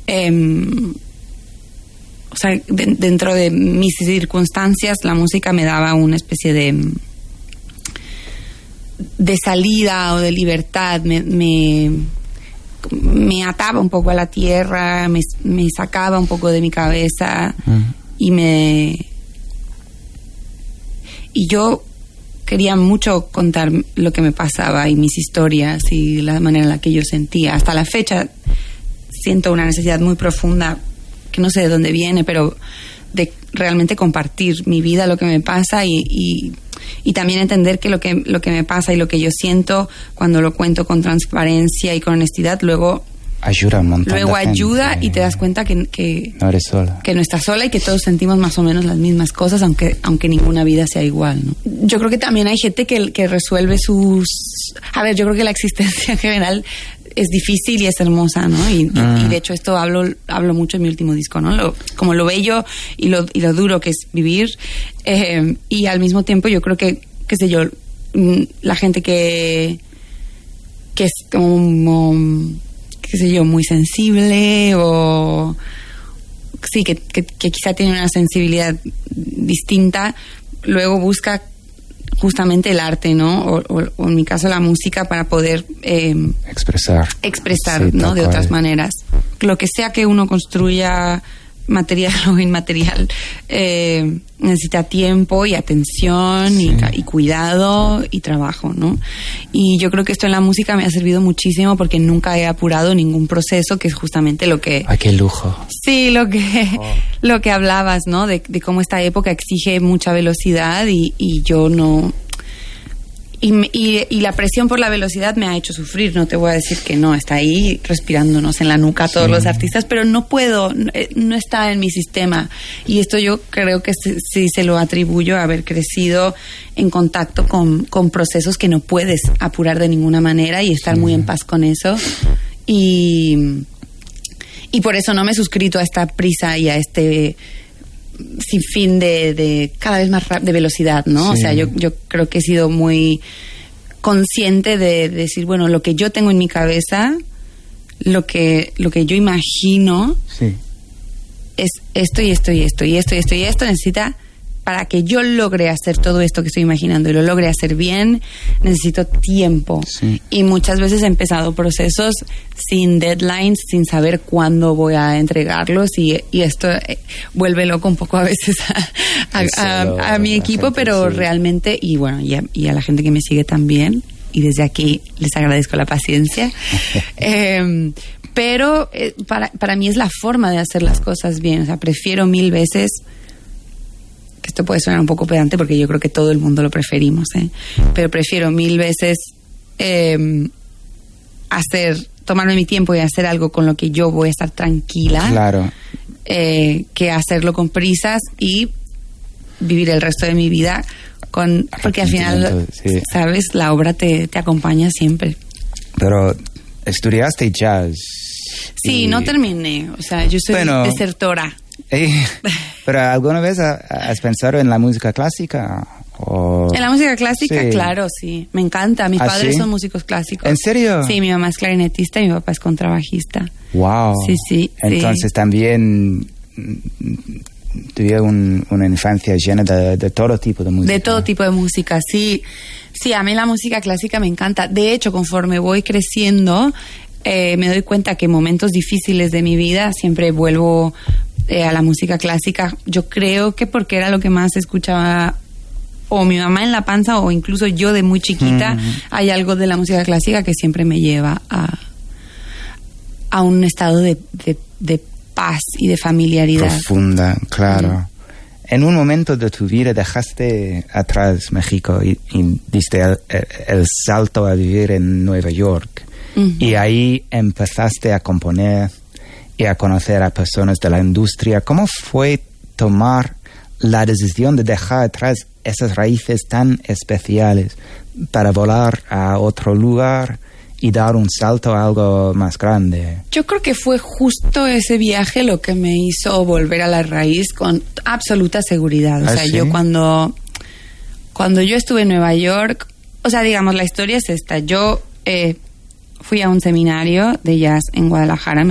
o sea, dentro de mis circunstancias, la música me daba una especie de salida o de libertad, me ataba un poco a la tierra, me sacaba un poco de mi cabeza y yo quería mucho contar lo que me pasaba y mis historias y la manera en la que yo sentía. Hasta la fecha siento una necesidad muy profunda, que no sé de dónde viene, pero de realmente compartir mi vida, lo que me pasa y también entender que lo que me pasa y lo que yo siento, cuando lo cuento con transparencia y con honestidad, luego ayuda un montón. Luego de gente, ayuda y te das cuenta que no eres sola. Que no estás sola y que todos sentimos más o menos las mismas cosas, aunque ninguna vida sea igual, ¿no? Yo creo que también hay gente que resuelve sus... A ver, yo creo que la existencia en general es difícil y es hermosa, ¿no? Y de hecho esto hablo mucho en mi último disco, ¿no? Como lo bello y lo duro que es vivir. Y al mismo tiempo yo creo que, qué sé yo, la gente que es como... qué sé yo, muy sensible o sí, que quizá tiene una sensibilidad distinta, luego busca justamente el arte, ¿no? O en mi caso la música para poder expresar, sí, ¿no? De otras maneras. Lo que sea que uno construya, material o inmaterial, necesita tiempo y atención, sí, y cuidado y trabajo, ¿no? Y yo creo que esto en la música me ha servido muchísimo porque nunca he apurado ningún proceso, que es justamente lo que... ¡Ay, qué lujo! Sí, lo que hablabas, ¿no? De cómo esta época exige mucha velocidad y yo no... Y la presión por la velocidad me ha hecho sufrir, no te voy a decir que no, está ahí respirándonos en la nuca todos los artistas, pero no puedo, no está en mi sistema. Y esto yo creo que sí se lo atribuyo a haber crecido en contacto con procesos que no puedes apurar de ninguna manera y estar muy en paz con eso. Y por eso no me he suscrito a esta prisa y a este... sin fin de cada vez más de velocidad, ¿no? Sí. O sea, yo creo que he sido muy consciente de decir, bueno, lo que yo tengo en mi cabeza, lo que yo imagino, sí, es esto y esto y esto y esto y esto y esto. Necesita, para que yo logre hacer todo esto que estoy imaginando y lo logre hacer bien, necesito tiempo. Sí. Y muchas veces he empezado procesos sin deadlines, sin saber cuándo voy a entregarlos y esto vuelve loco un poco a veces a mi equipo, gente, pero sí, realmente, y bueno, y a la gente que me sigue también, y desde aquí les agradezco la paciencia. Pero para mí es la forma de hacer las cosas bien. O sea, prefiero 1000 veces... Esto puede sonar un poco pedante porque yo creo que todo el mundo lo preferimos, pero prefiero 1000 veces tomarme mi tiempo y hacer algo con lo que yo voy a estar tranquila, claro, que hacerlo con prisas y vivir el resto de mi vida porque al final, sí, sabes, la obra te acompaña siempre. Pero estudiaste jazz. Sí, no terminé, o sea, yo soy desertora. ¿Pero alguna vez has pensado en la música clásica? ¿O? En la música clásica, sí, claro, sí. Me encanta. Mis padres son músicos clásicos. ¿En serio? Sí, mi mamá es clarinetista y mi papá es contrabajista. Wow. Sí. Entonces también tuve una infancia llena de todo tipo de música. De todo tipo de música, sí. Sí, a mí la música clásica me encanta. De hecho, conforme voy creciendo, me doy cuenta que en momentos difíciles de mi vida siempre vuelvo a la música clásica. Yo creo que porque era lo que más escuchaba o mi mamá en la panza o incluso yo de muy chiquita. Hay algo de la música clásica que siempre me lleva a un estado de paz y de familiaridad profunda, claro. En un momento de tu vida dejaste atrás México y diste el salto a vivir en Nueva York, y ahí empezaste a componer y a conocer a personas de la industria. ¿Cómo fue tomar la decisión de dejar atrás esas raíces tan especiales para volar a otro lugar y dar un salto a algo más grande? Yo creo que fue justo ese viaje lo que me hizo volver a la raíz con absoluta seguridad. O sea, ¿sí? Yo cuando yo estuve en Nueva York, o sea, digamos, la historia es esta. Yo fui a un seminario de jazz en Guadalajara,